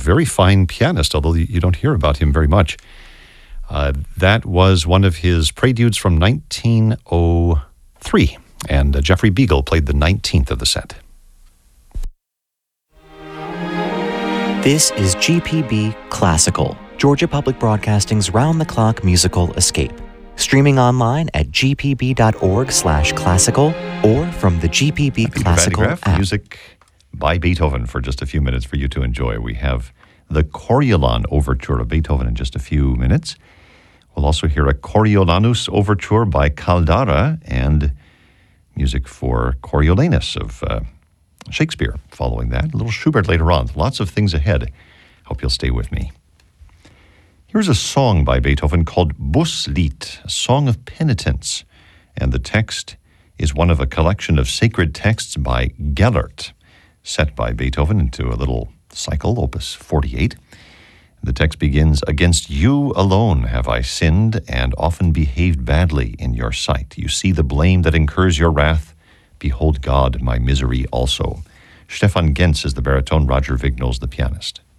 very fine pianist, although you don't hear about him very much. That was one of his preludes from 1903, and Jeffrey Beagle played the 19th of the set. This is GPB Classical, Georgia Public Broadcasting's round-the-clock musical escape. Streaming online at gpb.org/classical or from the GPB Classical app. Music by Beethoven for just a few minutes for you to enjoy. We have the Coriolan Overture of Beethoven in just a few minutes. We'll also hear a Coriolanus Overture by Caldara and music for Coriolanus of Shakespeare following that. A little Schubert later on. Lots of things ahead. Hope you'll stay with me. Here's a song by Beethoven called Bußlied, a song of penitence. And the text is one of a collection of sacred texts by Gellert, set by Beethoven into a little cycle, opus 48. The text begins, "Against you alone have I sinned and often behaved badly in your sight. You see the blame that incurs your wrath. Behold God, my misery also." Stefan Gens is the baritone, Roger Vignol's the pianist.